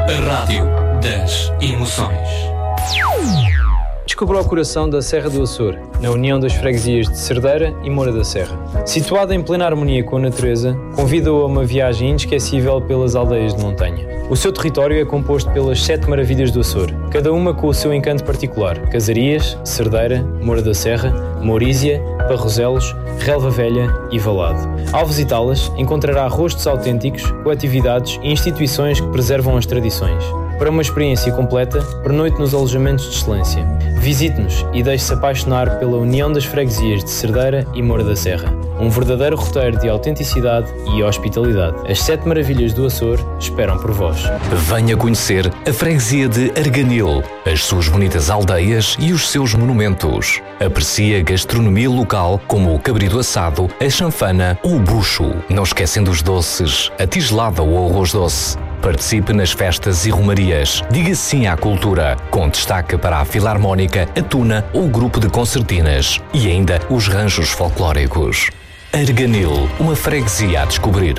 A Rádio das Emoções. Descobriu o coração da Serra do Açor, na união das freguesias de Cerdeira e Moura da Serra. Situada em plena harmonia com a natureza, convida-o a uma viagem inesquecível pelas aldeias de montanha. O seu território é composto pelas 7 maravilhas do Açor, cada uma com o seu encanto particular: Casarias, Cerdeira, Moura da Serra, Mourísia, Barroselos, Relva Velha e Valado. Ao visitá-las, encontrará rostos autênticos, coletividades e instituições que preservam as tradições. Para uma experiência completa, pernoite nos alojamentos de excelência. Visite-nos e deixe-se apaixonar pela união das freguesias de Cerdeira e Moura da Serra. Um verdadeiro roteiro de autenticidade e hospitalidade. As 7 maravilhas do Açor esperam por vós. Venha conhecer a freguesia de Arganil, as suas bonitas aldeias e os seus monumentos. Aprecie a gastronomia local como o cabrito assado, a chanfana ou o bucho. Não esquecendo os doces, a tigelada ou o arroz doce. Participe nas festas e romarias. Diga sim à cultura, com destaque para a Filarmónica, a Tuna ou o grupo de concertinas. E ainda os ranchos folclóricos. Arganil, uma freguesia a descobrir.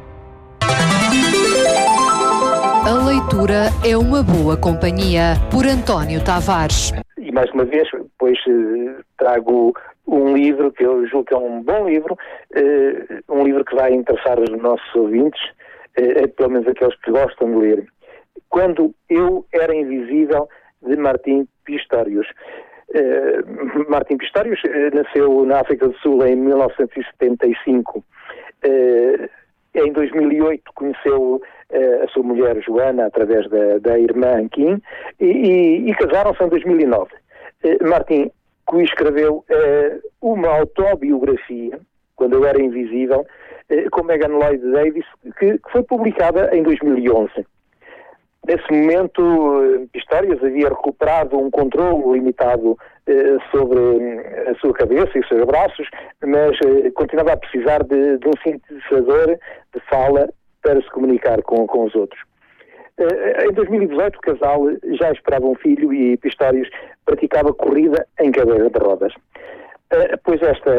A leitura é uma boa companhia, por António Tavares. E mais uma vez, depois trago um livro que eu julgo que é um bom livro, um livro que vai interessar os nossos ouvintes, pelo menos aqueles que gostam de ler. Quando Eu Era Invisível, de Martim Pistorius. Martim Pistorius nasceu na África do Sul em 1975. Em 2008 conheceu a sua mulher Joana através da irmã Kim e casaram-se em 2009. Martim escreveu uma autobiografia, Quando Eu Era Invisível, com Megan Lloyd Davis, que foi publicada em 2011. Nesse momento, Pistorius havia recuperado um controle limitado sobre a sua cabeça e os seus braços, mas continuava a precisar de um sintetizador de fala para se comunicar com os outros. Em 2018, o casal já esperava um filho e Pistorius praticava corrida em cadeira de rodas. Pois esta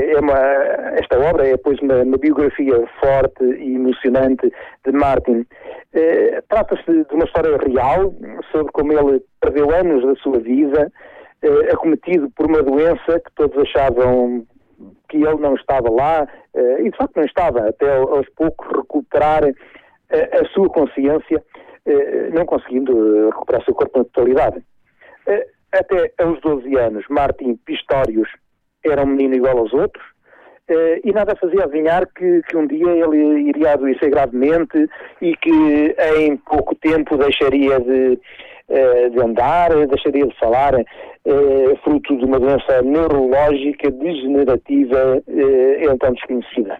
obra é pois uma biografia forte e emocionante de Martin. Trata-se de uma história real sobre como ele perdeu anos da sua vida, acometido por uma doença que todos achavam que ele não estava lá, e de facto não estava, até aos poucos recuperar a sua consciência, não conseguindo recuperar o seu corpo na totalidade. Até aos 12 anos, Martin Pistorius era um menino igual aos outros, e nada fazia adivinhar que um dia ele iria adoecer gravemente e que em pouco tempo deixaria de andar, deixaria de falar, fruto de uma doença neurológica degenerativa então desconhecida.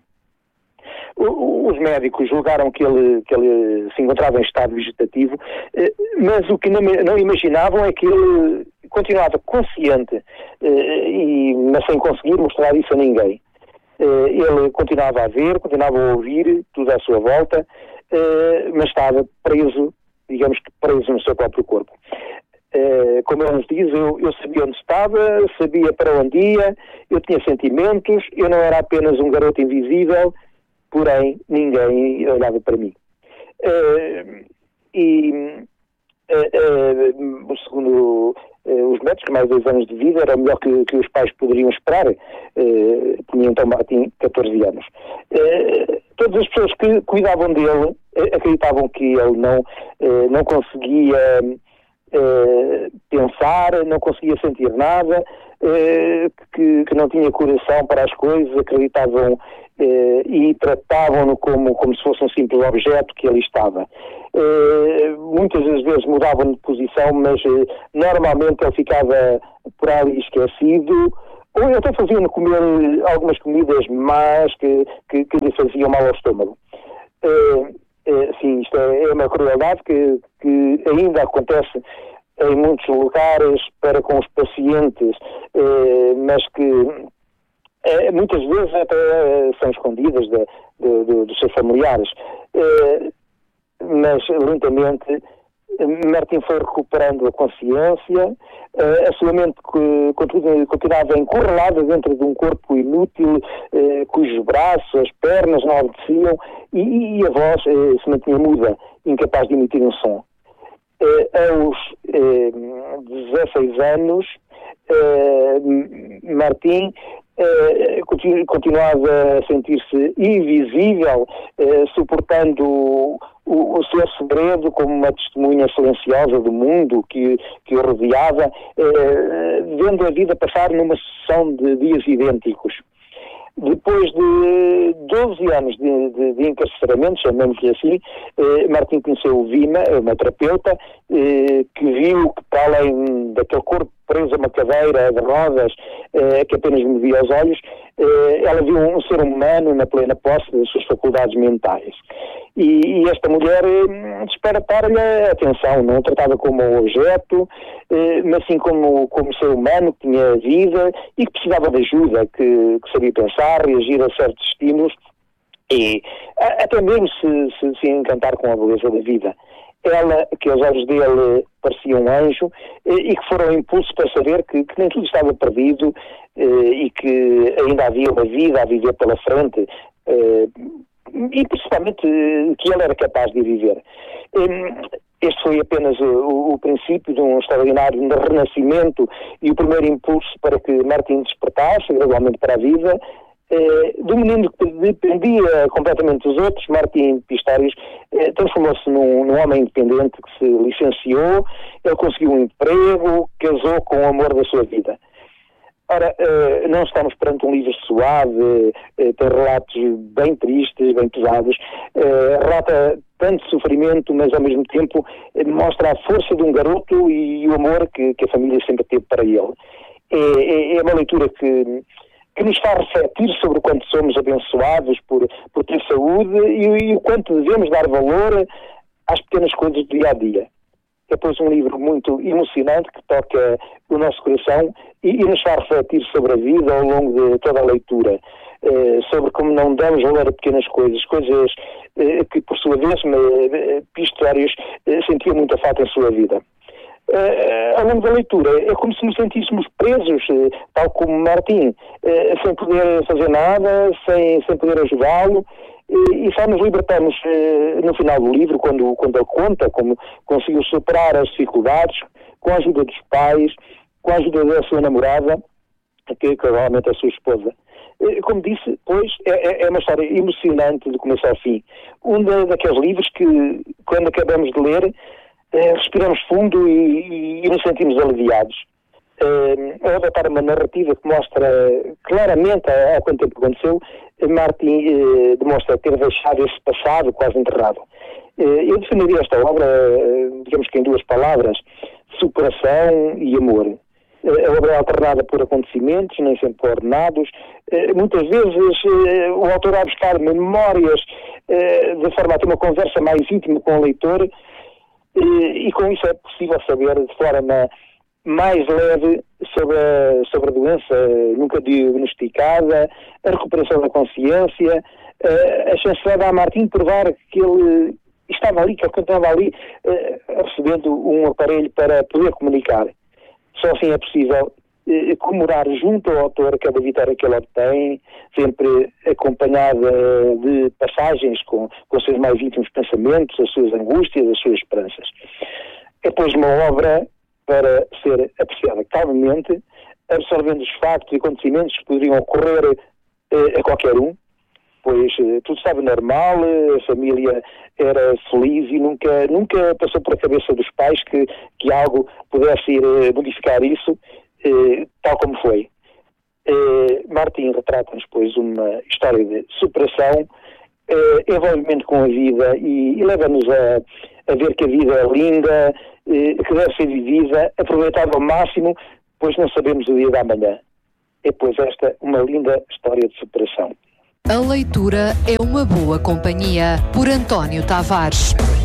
Os médicos julgaram que ele se encontrava em estado vegetativo, mas o que não imaginavam é que ele continuava consciente, mas sem conseguir mostrar isso a ninguém. Ele continuava a ver, continuava a ouvir tudo à sua volta, mas estava preso, digamos que preso no seu próprio corpo. Como ele nos diz, eu sabia onde estava, sabia para onde ia, eu tinha sentimentos, eu não era apenas um garoto invisível, porém ninguém olhava para mim. Segundo os médicos, mais 2 anos de vida era o melhor que os pais poderiam esperar. Tinha então Martim 14 anos. Todas as pessoas que cuidavam dele acreditavam que ele não conseguia pensar, não conseguia sentir nada, que não tinha coração para as coisas, acreditavam e tratavam-no como se fosse um simples objeto que ali estava. Muitas das vezes mudavam de posição, mas normalmente ele ficava por ali esquecido, ou até faziam-no comer algumas comidas más que lhe faziam mal ao estômago. Sim, isto é uma crueldade que ainda acontece em muitos lugares para com os pacientes, mas que muitas vezes até são escondidas dos seus familiares. Mas lentamente Martim foi recuperando a consciência, a sua mente continuava encurralada dentro de um corpo inútil, cujos braços, as pernas não obedeciam, e a voz se mantinha muda, incapaz de emitir um som. Aos 16 anos, Martim continuava a sentir-se invisível, suportando o seu segredo como uma testemunha silenciosa do mundo que o rodeava, vendo a vida passar numa sucessão de dias idênticos. Depois de 12 anos de encarceramento, chamamos-lhe assim, Martim conheceu Vima, uma terapeuta, que viu que, para além daquele corpo preso a uma cadeira de rodas, que apenas me via aos olhos, ela viu um ser humano na plena posse das suas faculdades mentais. E esta mulher disparava-lhe a atenção, não o tratava como objeto, mas sim como ser humano que tinha vida e que precisava de ajuda, que sabia pensar, reagir a certos estímulos e até mesmo se encantar com a beleza da vida. Ela, que aos olhos dele parecia um anjo, e que foram um impulso para saber que nem tudo estava perdido e que ainda havia uma vida a viver pela frente, e principalmente que ele era capaz de viver. Este foi apenas o princípio de um extraordinário renascimento e o primeiro impulso para que Martim despertasse gradualmente para a vida. Do menino que dependia completamente dos outros, Martim Pistorius transformou-se num homem independente que se licenciou, ele conseguiu um emprego, casou com o amor da sua vida. Ora, não estamos perante um livro suave, tem relatos bem tristes, bem pesados, relata tanto sofrimento, mas ao mesmo tempo mostra a força de um garoto e o amor que a família sempre teve para ele. É uma leitura que nos faz refletir sobre o quanto somos abençoados por ter saúde e o quanto devemos dar valor às pequenas coisas do dia-a-dia. É, pois, um livro muito emocionante que toca o nosso coração e nos faz refletir sobre a vida ao longo de toda a leitura, sobre como não damos valor a pequenas coisas que, por sua vez, Pistorius sentia muita falta em sua vida. Ao longo da leitura, é como se nos sentíssemos presos, tal como Martim, sem poder fazer nada, sem poder ajudá-lo, e só nos libertamos no final do livro, quando ele conta como conseguiu superar as dificuldades, com a ajuda dos pais, com a ajuda da sua namorada, que provavelmente é a sua esposa. Como disse, pois, é uma história emocionante de começo ao fim. Um daqueles livros que, quando acabamos de ler, respiramos fundo e nos sentimos aliviados. Ao adotar uma narrativa que mostra claramente há quanto tempo aconteceu, Martim demonstra ter deixado esse passado quase enterrado. Eu definiria esta obra, digamos que em duas palavras: superação e amor. A obra é alternada por acontecimentos, nem sempre ordenados. Muitas vezes o autor vai buscar memórias de forma a ter uma conversa mais íntima com o leitor, e com isso é possível saber de forma mais leve sobre a doença nunca diagnosticada, a recuperação da consciência, a chancelada a Martim provar que ele estava ali, que ele continuava ali, recebendo um aparelho para poder comunicar. Só assim é possível comemorar junto ao autor cada vitória que ele obtém, sempre acompanhada de passagens com os seus mais íntimos pensamentos, as suas angústias, as suas esperanças. É, pois, uma obra para ser apreciada calmamente, absorvendo os factos e acontecimentos que poderiam ocorrer a qualquer um, pois tudo estava normal, a família era feliz e nunca passou por a cabeça dos pais que algo pudesse ir modificar isso, tal como foi. Martim retrata-nos, pois, uma história de superação, envolvimento com a vida e leva-nos a ver que a vida é linda, que deve ser vivida, aproveitada ao máximo, pois não sabemos o dia da manhã. É, pois, esta uma linda história de superação. A leitura é uma boa companhia, por António Tavares.